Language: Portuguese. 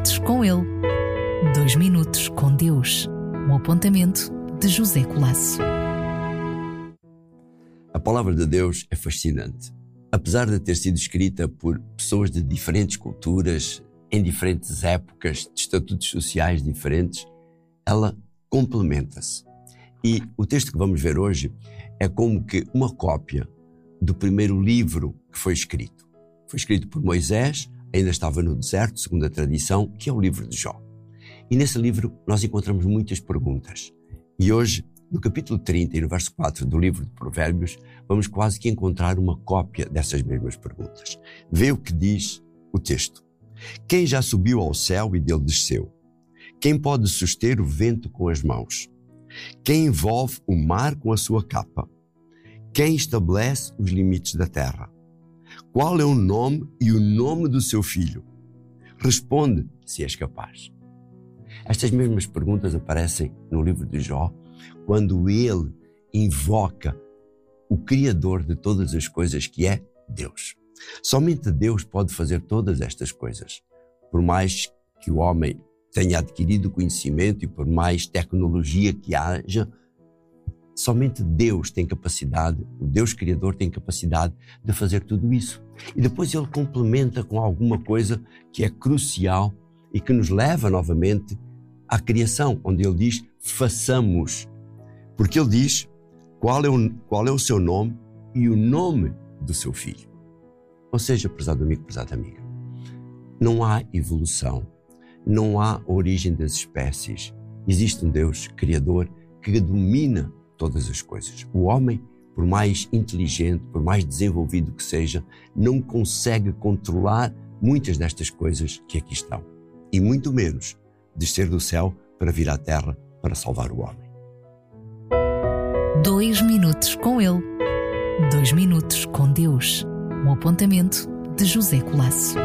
minutos com ele. 2 minutos com Deus. Um apontamento de José Colasso. A palavra de Deus é fascinante. Apesar de ter sido escrita por pessoas de diferentes culturas, em diferentes épocas, de estatutos sociais diferentes, ela complementa-se. E o texto que vamos ver hoje é como que uma cópia do primeiro livro que foi escrito. Foi escrito por Moisés, ainda estava no deserto, segundo a tradição, que é o livro de Jó. E nesse livro nós encontramos muitas perguntas. E hoje, no capítulo 30 e no verso 4 do livro de Provérbios, vamos quase que encontrar uma cópia dessas mesmas perguntas. Vê o que diz o texto. Quem já subiu ao céu e dele desceu? Quem pode suster o vento com as mãos? Quem envolve o mar com a sua capa? Quem estabelece os limites da terra? Qual é o nome e o nome do seu filho? Responde, se és capaz. Estas mesmas perguntas aparecem no livro de Jó, quando ele invoca o Criador de todas as coisas, que é Deus. Somente Deus pode fazer todas estas coisas. Por mais que o homem tenha adquirido conhecimento e por mais tecnologia que haja, somente Deus tem capacidade, o Deus Criador tem capacidade de fazer tudo isso. E depois ele complementa com alguma coisa que é crucial e que nos leva novamente à criação, onde ele diz, façamos. Porque ele diz qual é o seu nome e o nome do seu filho. Ou seja, prezado amigo, prezada amiga, não há evolução, não há origem das espécies. Existe um Deus Criador que domina todas as coisas. O homem, por mais inteligente, por mais desenvolvido que seja, não consegue controlar muitas destas coisas que aqui estão. E muito menos descer do céu para vir à terra para salvar o homem. 2 minutos com ele. 2 minutos com Deus. Um apontamento de José Colasso.